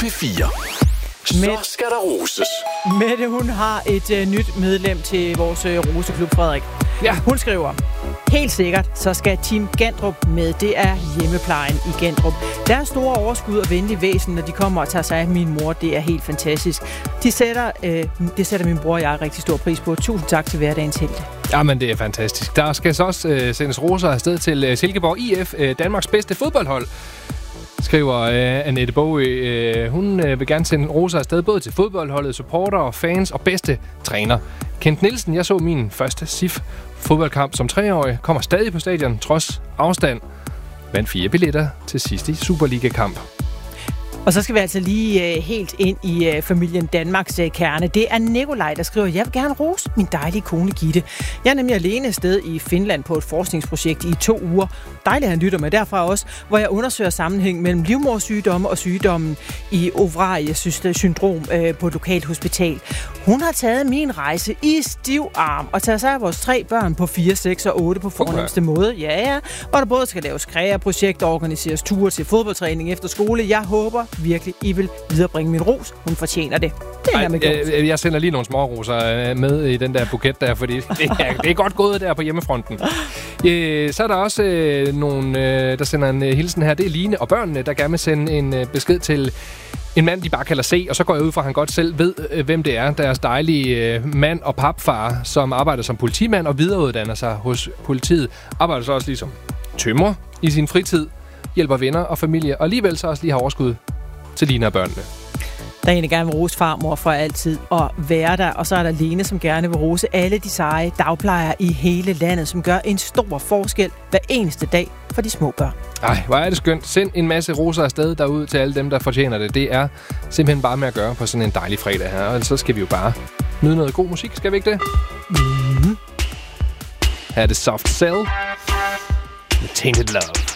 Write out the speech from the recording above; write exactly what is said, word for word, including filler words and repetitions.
P fire. Så Med, skal der roses. Mette, hun har et øh, nyt medlem til vores øh, roseklub, Frederik. Ja. Hun skriver, helt sikkert, så skal Team Gandrup med. Det er hjemmeplejen i Gandrup. Der er store overskud og venlige væsen, når de kommer og tager sig af min mor. Det er helt fantastisk. De sætter, øh, det sætter min bror og jeg rigtig stor pris på. Tusind tak til hverdagens helte. Jamen, det er fantastisk. Der skal så også øh, sendes roser afsted til øh, Silkeborg I F, øh, Danmarks bedste fodboldhold. Skriver øh, Annette Bogø. Øh, hun øh, vil gerne sende roser afsted både til fodboldholdet, supportere, fans og bedste træner. Kent Nielsen, jeg så min første S I F-fodboldkamp som treårig, kommer stadig på stadion trods afstand. Vandt fire billetter til sidste Superliga-kamp. Og så skal vi altså lige øh, helt ind i øh, familien Danmarks øh, kerne. Det er Nikolaj, der skriver, jeg vil gerne rose min dejlige kone Gitte. Jeg er nemlig alene afsted i Finland på et forskningsprojekt i to uger. Dejligt, han lytter med derfra også, hvor jeg undersøger sammenhæng mellem livmodersygdomme og sygdommen i ovariesyndrom øh, på et lokalt hospital. Hun har taget min rejse i stiv arm og taget sig af vores tre børn på fire, seks og otte på fornemmeste okay. måde. Ja, ja. Hvor der både skal laves kreaprojekter og organiseres ture til fodboldtræning efter skole. Jeg håber virkelig, I vil viderebringe min ros. Hun fortjener det. Det er Ej, med jeg, jeg sender lige nogle små roser med i den der buket der, fordi det er, det er godt gået der på hjemmefronten. Øh, så er der også øh, nogle, øh, der sender en øh, hilsen her. Det er Line og børnene, der gerne vil sende en øh, besked til en mand, de bare kalder C, og så går jeg ud fra, at han godt selv ved, øh, hvem det er. Deres dejlige øh, mand og papfar, som arbejder som politimand og videreuddanner sig hos politiet. Arbejder så også ligesom tømrer i sin fritid, hjælper venner og familie, og alligevel så også lige har overskud til Line og børnene. Der er en, der gerne vil rose farmor for altid at være der. Og så er der Lene, som gerne vil rose alle de seje dagplejere i hele landet, som gør en stor forskel hver eneste dag for de små børn. Ej, hvor er det skønt. Send en masse roser afsted derude til alle dem, der fortjener det. Det er simpelthen bare med at gøre på sådan en dejlig fredag her. Og så skal vi jo bare nyde noget god musik. Skal vi ikke det? Mm-hmm. Her er det Soft Cell med Tainted Love.